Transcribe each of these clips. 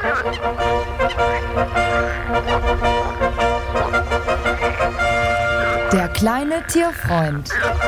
Der kleine Tierfreund.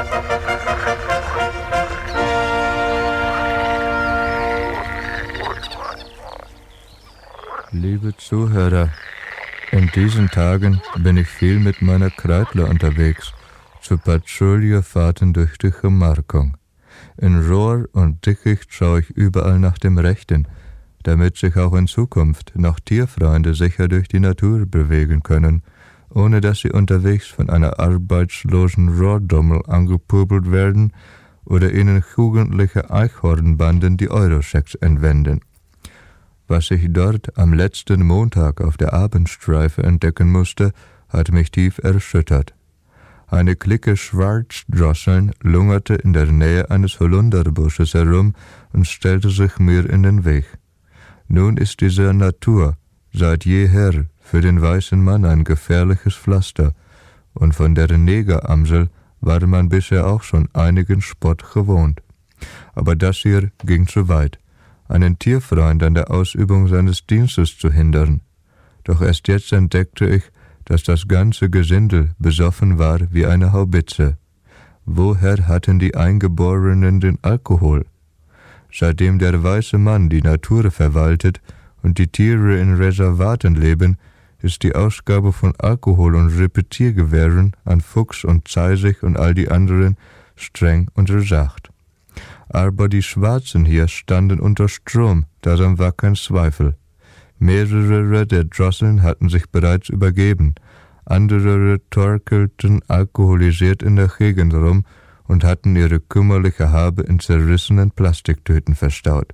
Liebe Zuhörer, in diesen Tagen bin ich viel mit meiner Kreidler unterwegs, zu Patrouillefahrten durch die Gemarkung. In Rohr und Dickicht schaue ich überall nach dem Rechten, damit sich auch in Zukunft noch Tierfreunde sicher durch die Natur bewegen können, ohne dass sie unterwegs von einer arbeitslosen Rohrdommel angepöbelt werden oder ihnen jugendliche Eichhornbanden die Euroschecks entwenden. Was ich dort am letzten Montag auf der Abendstreife entdecken musste, hat mich tief erschüttert. Eine Clique Schwarzdrosseln lungerte in der Nähe eines Holunderbusches herum und stellte sich mir in den Weg. Nun ist diese Natur seit jeher für den weißen Mann ein gefährliches Pflaster, und von der Negeramsel war man bisher auch schon einigen Spott gewohnt. Aber das hier ging zu weit, einen Tierfreund an der Ausübung seines Dienstes zu hindern. Doch erst jetzt entdeckte ich, dass das ganze Gesindel besoffen war wie eine Haubitze. Woher hatten die Eingeborenen den Alkohol? Seitdem der weiße Mann die Natur verwaltet und die Tiere in Reservaten leben, ist die Ausgabe von Alkohol und Repetiergewehren an Fuchs und Zeisig und all die anderen streng untersagt. Aber die Schwarzen hier standen unter Strom, daran war kein Zweifel. Mehrere der Drosseln hatten sich bereits übergeben, andere torkelten alkoholisiert in der Gegend rum und hatten ihre kümmerliche Habe in zerrissenen Plastiktüten verstaut.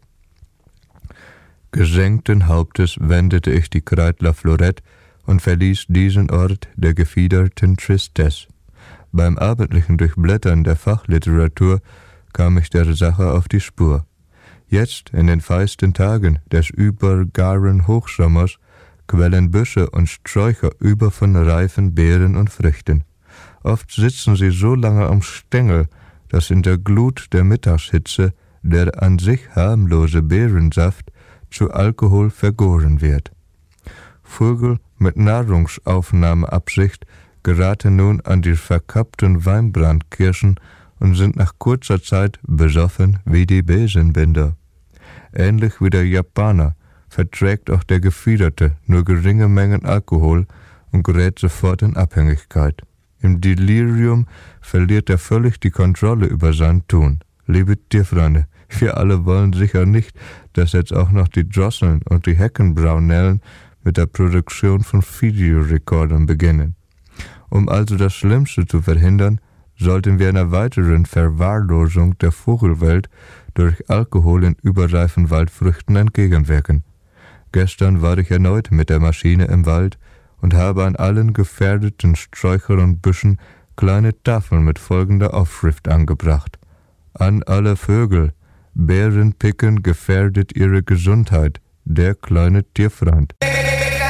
Gesenkten Hauptes wendete ich die Kreidler Florett und verließ diesen Ort der gefiederten Tristesse. Beim abendlichen Durchblättern der Fachliteratur kam ich der Sache auf die Spur. Jetzt, in den feisten Tagen des übergaren Hochsommers, quellen Büsche und Sträucher über von reifen Beeren und Früchten. Oft sitzen sie so lange am Stängel, dass in der Glut der Mittagshitze der an sich harmlose Beerensaft zu Alkohol vergoren wird. Vögel mit Nahrungsaufnahmeabsicht geraten nun an die verkappten Weinbrandkirschen und sind nach kurzer Zeit besoffen wie die Besenbinder. Ähnlich wie der Japaner verträgt auch der Gefiederte nur geringe Mengen Alkohol und gerät sofort in Abhängigkeit. Im Delirium verliert er völlig die Kontrolle über sein Tun. Liebe Tierfreunde, wir alle wollen sicher nicht, dass jetzt auch noch die Drosseln und die Heckenbraunellen mit der Produktion von Videorekordern beginnen. Um also das Schlimmste zu verhindern, sollten wir einer weiteren Verwahrlosung der Vogelwelt durch Alkohol in überreifen Waldfrüchten entgegenwirken. Gestern war ich erneut mit der Maschine im Wald und habe an allen gefährdeten Sträuchern und Büschen kleine Tafeln mit folgender Aufschrift angebracht: An alle Vögel, Beerenpicken gefährdet ihre Gesundheit, der kleine Tierfreund.